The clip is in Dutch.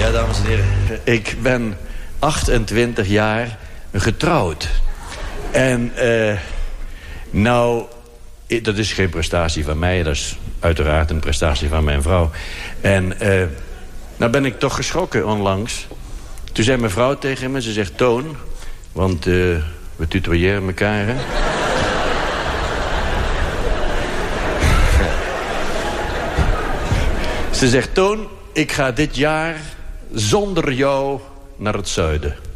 Ja, dames en heren. Ik ben 28 jaar getrouwd. En nou, dat is geen prestatie van mij. Dat is uiteraard een prestatie van mijn vrouw. En nou ben ik toch geschrokken onlangs. Toen zei mijn vrouw tegen me, ze zegt: Toon, want we tutoyeren elkaar, hè? Ze zegt: Toon, ik ga dit jaar zonder jou naar het zuiden.